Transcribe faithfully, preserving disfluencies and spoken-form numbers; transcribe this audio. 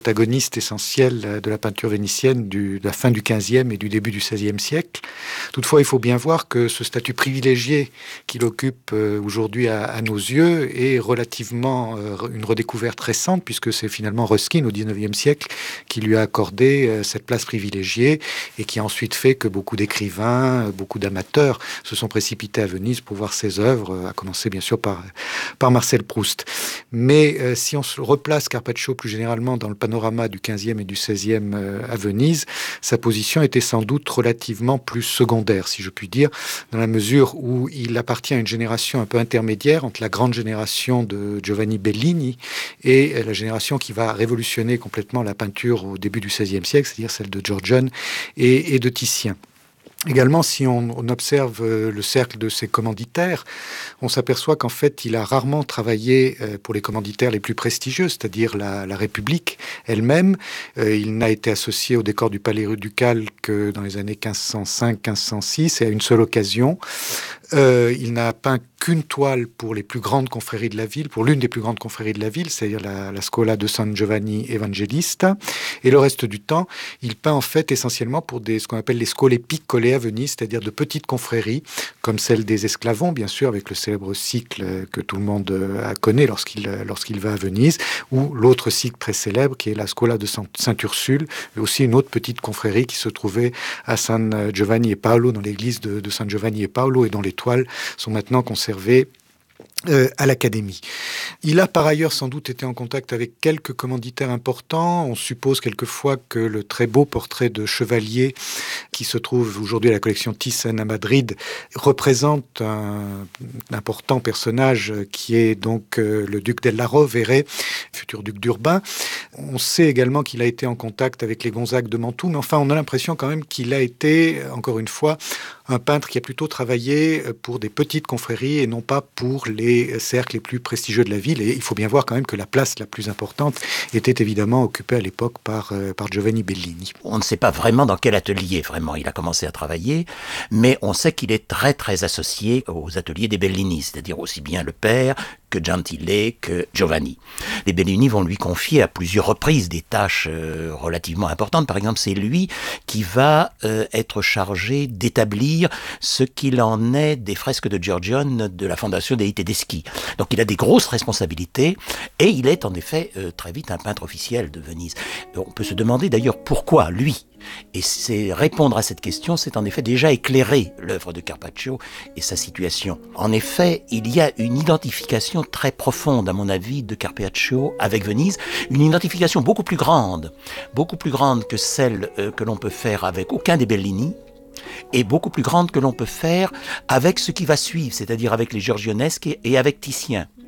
protagoniste essentiel de la peinture vénitienne du, de la fin du quinzième et du début du seizième siècle. Toutefois, il faut bien voir que ce statut privilégié qu'il occupe aujourd'hui à, à nos yeux est relativement euh, une redécouverte récente, puisque c'est finalement Ruskin au dix-neuvième siècle qui lui a accordé euh, cette place privilégiée et qui a ensuite fait que beaucoup d'écrivains, beaucoup d'amateurs se sont précipités à Venise pour voir ses œuvres, à commencer bien sûr par, par Marcel Proust. Mais euh, si on se replace Carpaccio plus généralement dans le panorama du quinzième et du seizième euh, à Venise, sa position était sans doute relativement plus secondaire, si je puis dire, dans la mesure où il appartient à une génération un peu intermédiaire entre la grande génération de Giovanni Bellini et la génération qui va révolutionner complètement la peinture au début du seizième siècle, c'est-à-dire celle de Giorgione et, et de Titien. Également, si on, on observe le cercle de ses commanditaires, on s'aperçoit qu'en fait, il a rarement travaillé pour les commanditaires les plus prestigieux, c'est-à-dire la, la République elle-même. Euh, il n'a été associé au décor du Palais Ducal que dans les années quinze cent cinq quinze cent six et à une seule occasion. Euh, il n'a peint qu'une toile pour les plus grandes confréries de la ville, pour l'une des plus grandes confréries de la ville, c'est-à-dire la, la Scuola de San Giovanni Evangelista. Et le reste du temps, il peint en fait essentiellement pour des, ce qu'on appelle les scuole piccole à Venise, c'est-à-dire de petites confréries, comme celle des Esclavons, bien sûr, avec le célèbre cycle que tout le monde connaît lorsqu'il, lorsqu'il va à Venise, ou l'autre cycle très célèbre qui est la Scuola de Saint-Ursule, mais aussi une autre petite confrérie qui se trouvait à San Giovanni e Paolo, dans l'église de, de San Giovanni e Paolo, et dont les toiles sont maintenant conservées Euh, à l'Académie. Il a par ailleurs sans doute été en contact avec quelques commanditaires importants. On suppose quelquefois que le très beau portrait de chevalier qui se trouve aujourd'hui à la collection Thyssen à Madrid représente un, un important personnage qui est donc euh, le duc della Rovere, futur duc d'Urbain. On sait également qu'il a été en contact avec les Gonzague de Mantoue, mais enfin on a l'impression quand même qu'il a été, encore une fois, un peintre qui a plutôt travaillé pour des petites confréries et non pas pour les cercles les plus prestigieux de la ville. Et il faut bien voir quand même que la place la plus importante était évidemment occupée à l'époque par, euh, par Giovanni Bellini. On ne sait pas vraiment dans quel atelier vraiment il a commencé à travailler, mais on sait qu'il est très très associé aux ateliers des Bellini, c'est-à-dire aussi bien le père que Gentile, que Giovanni. Les Bellini vont lui confier à plusieurs reprises des tâches euh, relativement importantes. Par exemple, c'est lui qui va euh, être chargé d'établir ce qu'il en est des fresques de Giorgione de la fondation dei Tedeschi. Donc il a des grosses responsabilités et il est en effet euh, très vite un peintre officiel de Venise. On peut se demander d'ailleurs pourquoi lui. Et c'est répondre à cette question, c'est en effet déjà éclairer l'œuvre de Carpaccio et sa situation. En effet, il y a une identification très profonde, à mon avis, de Carpaccio avec Venise, une identification beaucoup plus grande, beaucoup plus grande que celle euh, que l'on peut faire avec aucun des Bellini, et beaucoup plus grande que l'on peut faire avec ce qui va suivre, c'est-à-dire avec les Giorgionesques et avec Titien.